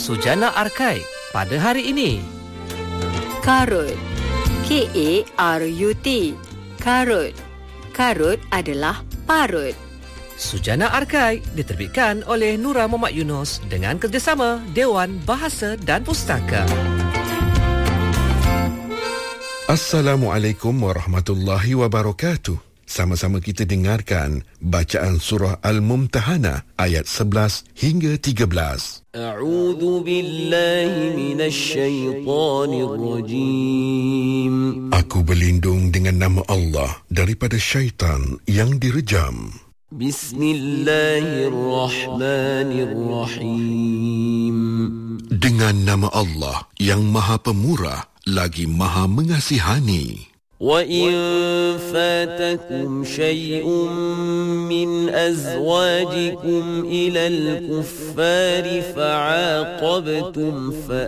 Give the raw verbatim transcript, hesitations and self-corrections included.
Sujana Arkai pada hari ini. Karut. K A R U T. Karut. Karut adalah parut. Sujana Arkai diterbitkan oleh Nura Muhammad Yunus dengan kerjasama Dewan Bahasa dan Pustaka. Assalamualaikum warahmatullahi wabarakatuh. Sama-sama kita dengarkan bacaan surah Al-Mumtahanah ayat sebelas hingga tiga belas. A'udzu billahi minasy syaithanir rajim. Aku berlindung dengan nama Allah daripada syaitan yang direjam. Bismillahirrahmanirrahim. Dengan nama Allah yang Maha Pemurah lagi Maha Mengasihani. وَإِنْ فَاتَكُمْ شَيْءٌ مِّنْ أَزْوَاجِكُمْ إِلَى الْكُفَّارِ فَعَاقَبْتُمْ